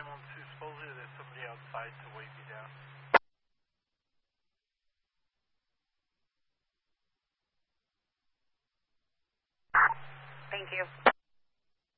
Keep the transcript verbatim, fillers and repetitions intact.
nine one two, supposedly there's somebody outside to wave you down. Thank you.